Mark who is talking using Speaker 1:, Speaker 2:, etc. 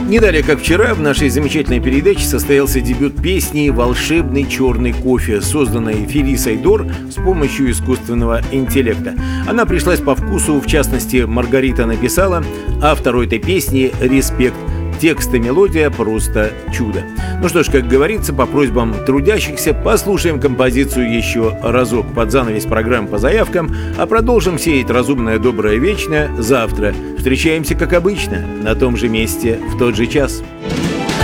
Speaker 1: Не далее, как вчера, в нашей замечательной передаче состоялся дебют песни «Волшебный черный кофе», созданной Фелисой Дор с помощью искусственного интеллекта. Она пришлась по вкусу, в частности, Маргарита написала, автору этой песни «Респект». Текст и мелодия просто чудо. Ну что ж, как говорится, по просьбам трудящихся послушаем композицию еще разок под занавес программы по заявкам, а продолжим сеять разумное, доброе, вечное завтра. Встречаемся, как обычно, на том же месте, в тот же час.